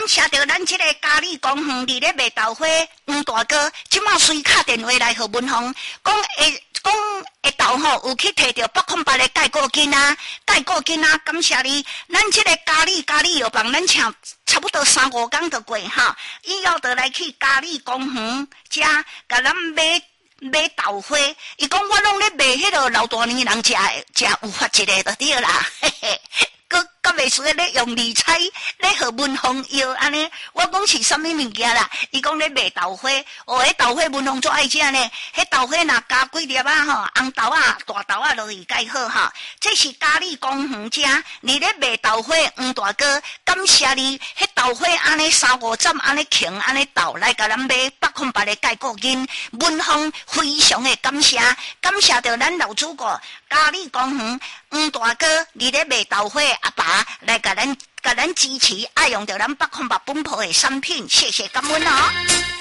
谢着咱这个嘉里公园里咧卖豆花黄大哥，即马随打电话来给文芳，讲会到吼有去摕到808的钙固金啊，钙固金啊，感谢你，咱这个嘉里药房，咱请差不多3-5天就过哈，以后就来去嘉里公园遮，甲咱买豆花，伊讲我拢咧卖迄个老大年人食有法一个就对啦，嘿嘿。甲袂输咧用理财咧和文芳药安尼，我讲是啥物物件啦？伊讲咧卖豆花，迄豆花文芳最爱食呢。迄豆花若加几粒啊吼，红豆啊、大豆啊落去介好哈。这是嘉里公园遮，你咧卖豆花黄大哥，感谢你。迄豆花安尼3-5针安尼轻安尼倒来甲咱买808的钙固金，文芳非常的感谢着咱老主顾嘉里公园黄大哥，你咧卖豆花阿爸。来甲咱支持，爱用着咱808本铺的产品，谢谢感恩哦。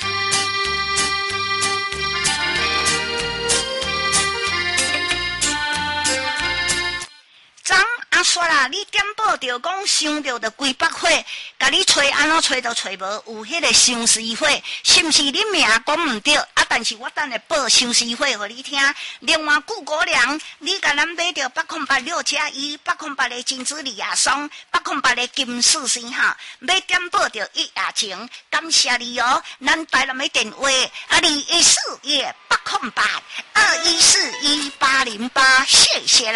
啊，说啦，你点报着讲想着着规百岁，甲你找安怎找都找无，有迄个相思会，是毋是你名讲毋对？啊，但是我等下报相思会互你听。另外，顾国良，你甲咱买着808+1，808的金子李亚松，808的金四星哈，要点报着1夜情，感谢你哦。咱台南的电话2141-808，2141-808，谢谢啦。